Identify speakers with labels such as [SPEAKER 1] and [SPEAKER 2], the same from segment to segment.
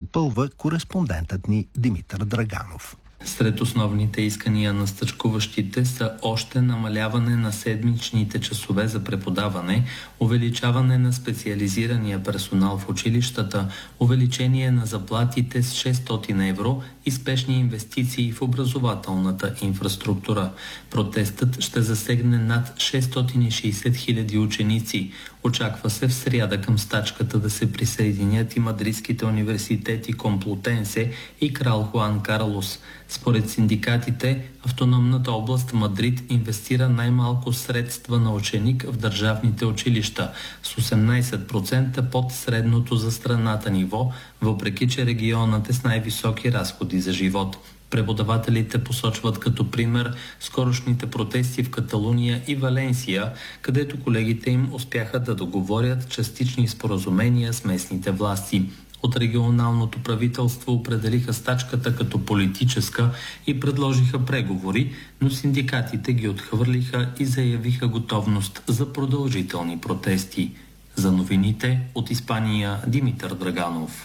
[SPEAKER 1] допълва кореспондентът ни Димитър Драганов.
[SPEAKER 2] Сред основните искания на стачкуващите са още намаляване на седмичните часове за преподаване, увеличаване на специализирания персонал в училищата, увеличение на заплатите с 600 евро и спешни инвестиции в образователната инфраструктура. Протестът ще засегне над 660 хиляди ученици. Очаква се в сряда към стачката да се присъединят и мадридските университети Комплутенсе и Крал Хуан Карлос. Според синдикатите, автономната област Мадрид инвестира най-малко средства на ученик в държавните училища, с 18% под средното за страната ниво, въпреки че регионът е с най-високи разходи за живот. Преподавателите посочват като пример скорошните протести в Каталуния и Валенсия, където колегите им успяха да договорят частични споразумения с местните власти. От регионалното правителство определиха стачката като политическа и предложиха преговори, но синдикатите ги отхвърлиха и заявиха готовност за продължителни протести. За новините от Испания, Димитър Драганов.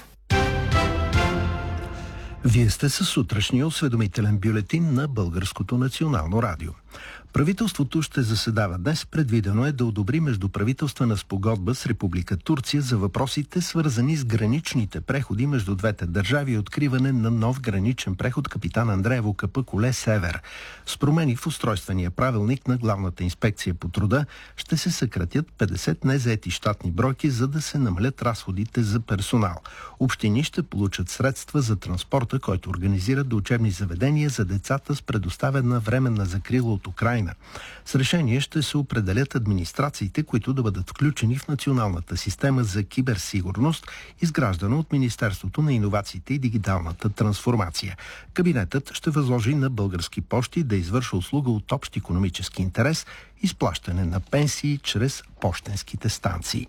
[SPEAKER 1] Вие сте със сутрешния осведомителен бюлетин на Българското национално радио. Правителството ще заседава днес. Предвидено е да одобри междуправителствена спогодба с Република Турция за въпросите, свързани с граничните преходи между двете държави и откриване на нов граничен преход Капитан Андреево Капъкуле Север. С промени в устройствения правилник на Главната инспекция по труда ще се съкратят 50 незаети щатни бройки, за да се намалят разходите за персонал. Общини ще получат средства за транспорта, който организират до учебни заведения за децата с предоставена временна закрила от Украйна. С решение ще се определят администрациите, които да бъдат включени в националната система за киберсигурност, изграждана от Министерството на иновациите и дигиталната трансформация. Кабинетът ще възложи на Български пощи да извършва услуга от общ икономически интерес, изплащане на пенсии чрез пощенските станции.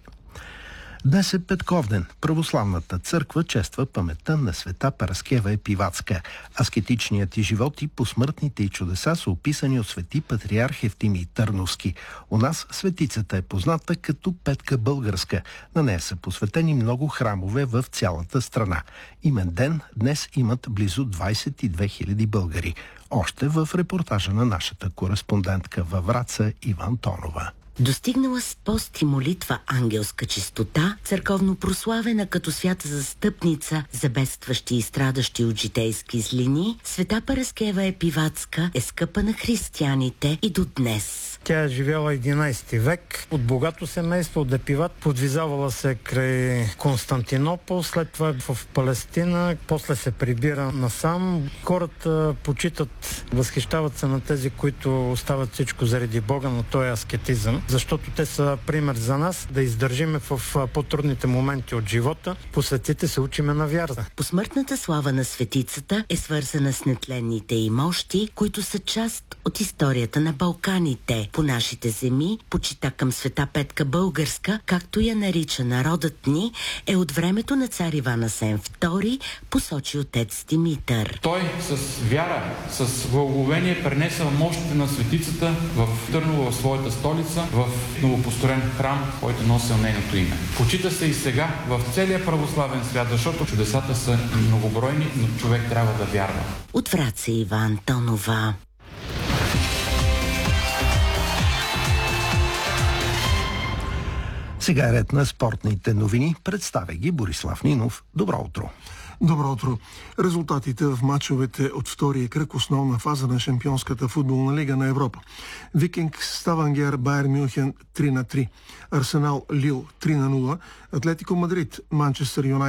[SPEAKER 1] Днес е Петковден. Православната църква чества паметта на света Параскева Епиватска. Аскетичният й живот и посмъртните й чудеса са описани от свети патриарх Евтимий Търновски. У нас светицата е позната като Петка Българска. На нея са посветени много храмове в цялата страна. Имен ден днес имат близо 22 000 българи. Още в репортажа на нашата кореспондентка във Враца Иван Тонова.
[SPEAKER 3] Достигнала с пост и молитва ангелска чистота, църковно прославена като свята застъпница за бедстващи и страдащи от житейски злини, света Параскева Епиватска е скъпа на християните и до днес.
[SPEAKER 4] Тя е живяла 11 век, от богато семейство, от Епиват, подвизавала се край Константинопол, след това в Палестина, после се прибира насам. Хората почитат, възхищават се на тези, които остават всичко заради Бога, на този аскетизъм, защото те са пример за нас да издържиме в по-трудните моменти от живота. По светите се учиме на вяра.
[SPEAKER 3] Посмъртната слава на светицата е свързана с нетленните й мощи, които са част от историята на Балканите. По нашите земи, почита към света Петка Българска, както я нарича народът ни, е от времето на цар Иван Асен II, посочи отец Димитър.
[SPEAKER 5] Той с вяра, с благоговение пренесъл мощите на светицата в Търново, в своята столица, в новопостроен храм, който носил нейното име. Почита се и сега в целия православен свят, защото чудесата са многобройни, но човек трябва да вярва.
[SPEAKER 3] От Враца Иван Тонова.
[SPEAKER 1] Сега е ред на спортните новини. Представя ги Борислав Нинов. Добро утро!
[SPEAKER 6] Добро утро! Резултатите в мачовете от втория кръг, основна фаза на Шампионската футболна лига на Европа. Викинг Ставангер Байер Мюнхен 3-3. Арсенал Лил 3-0. Атлетико Мадрид Манчестър Юнайтед